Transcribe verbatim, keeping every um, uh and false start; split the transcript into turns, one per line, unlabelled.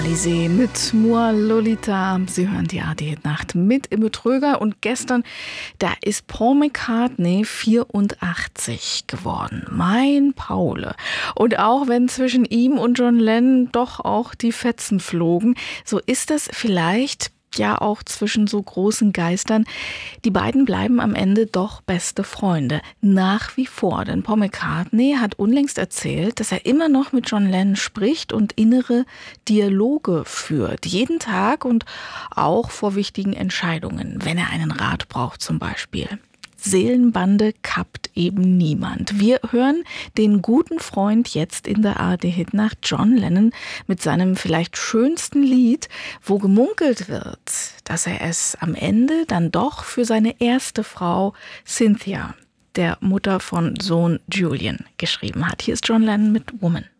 Alizé mit Moi Lolita. Sie hören die A D Nacht mit Imme Tröger. Und gestern, da ist Paul McCartney vierundachtzig geworden. Mein Paul. Und auch wenn zwischen ihm und John Lennon doch auch die Fetzen flogen, so ist das vielleicht ja auch zwischen so großen Geistern. Die beiden bleiben am Ende doch beste Freunde. Nach wie vor. Denn Paul McCartney hat unlängst erzählt, dass er immer noch mit John Lennon spricht und innere Dialoge führt. Jeden Tag und auch vor wichtigen Entscheidungen, wenn er einen Rat braucht zum Beispiel. Seelenbande kappt eben niemand. Wir hören den guten Freund jetzt in der A R D-Hitnacht, John Lennon, mit seinem vielleicht schönsten Lied, wo gemunkelt wird, dass er es am Ende dann doch für seine erste Frau Cynthia, der Mutter von Sohn Julian, geschrieben hat. Hier ist John Lennon mit Woman.